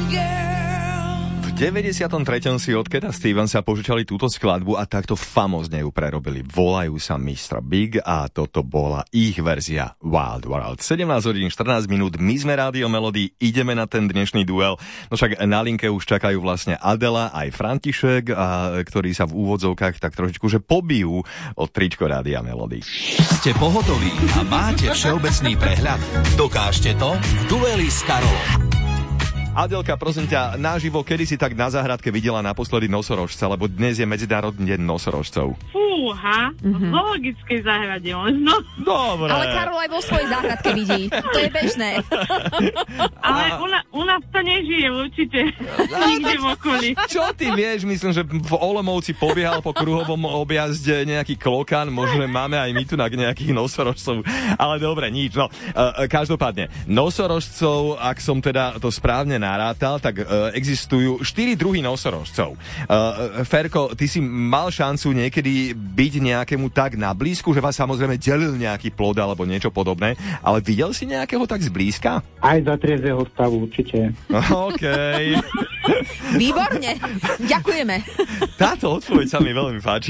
V 93. si od Cata Stevensa požičali túto skladbu a takto famózne ju prerobili. Volajú sa Mr. Big a toto bola ich verzia Wild World. 17 hodín 14 minút, my sme Rádio Melody, ideme na ten dnešný duel. No však na linke už čakajú vlastne Adela aj František, ktorí sa v úvodzovkách tak trošičku že pobijú od tričko Rádia Melody. Ste pohotoví a máte všeobecný prehľad? Dokážte to v dueli s Karolom. Adelka, prosím ťa, naživo, kedy si tak na záhradke videla naposledy nosorožca, lebo dnes je Medzinárodný deň nosorožcov. Fúha, v zoologickej záhrade možno. Dobre. Ale Karol aj vo svojej záhradke vidí, to je bežné. Ale u nás to nežije určite, nikde v okolí. Čo ty vieš, myslím, že v Olomouci pobiehal po kruhovom objazde nejaký klokan, možno máme aj my tu na nejakých nosorožcov, ale dobre, nič. No, každopádne, nosorožcov, ak som teda to správne narátal, tak existujú 4 druhy nosorožcov. Ferko, ty si mal šancu niekedy byť nejakému tak na blízku, že vás samozrejme delil nejaký plod alebo niečo podobné, ale videl si nejakého tak zblízka? Aj za triezveho stavu, určite. OK. Výborne, ďakujeme. Táto odpoveď sa mi veľmi páči.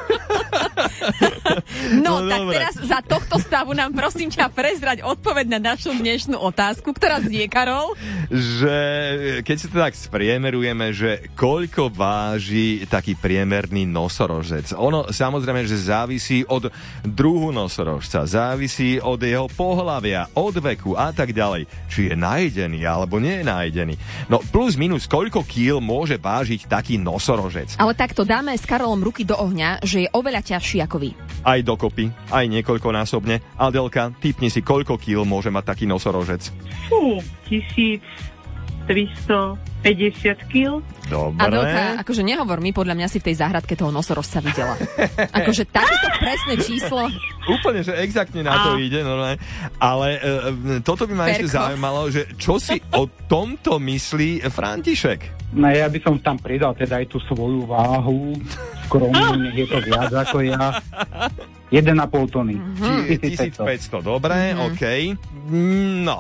No tak dobre. teraz za tohto stavu nám prosím ťa prezrať odpoveď na našu dnešnú otázku, ktorá znie, Karol. Že keď si to tak spriemerujeme, že koľko váži taký priemerný nosorožec. Ono samozrejme, že závisí od druhu nosorožca, závisí od jeho pohlavia, od veku a tak ďalej. Či je najedený alebo nie je najedený. No plus minus koľko kíl môže vážiť taký nosorožec. Ale takto dáme s Karolom ruky do ohňa, že je oveľa ťažší ako vy. Aj dokopy, aj niekoľkonásobne. Adelka, tipni si, koľko kíl môže mať taký nosorožec. Fú, 1350 kg. Dobre. Adelka, akože nehovor mi, podľa mňa si v tej záhradke toho nosorožca videla. Akože takéto presné číslo. Úplne, že exaktne na to ide, normálne. Ale toto by ma ešte zaujímalo, že čo si o tomto myslí František? No ja by som tam pridal teda aj tú svoju váhu. Skromne, nech je to viac ako ja. 1,5 tony. 1500, dobre, okej. No.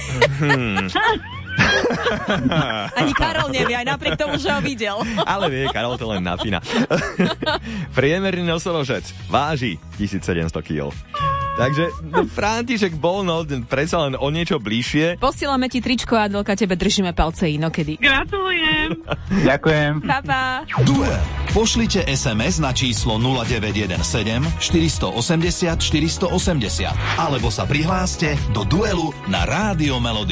Ani Karol nevie, aj napriek tomu, že ho videl. Ale vie, Karol to len napína. Priemerný nosorožec váži 1700 kg. Takže František bol predsa len o niečo bližšie. Posielame ti tričko, Adelka, tebe držíme palce inokedy. Gratulujem. Ďakujem. Pa, pa. Duel. Pošlite SMS na číslo 0917 480 480 alebo sa prihláste do duelu na Rádio Melody.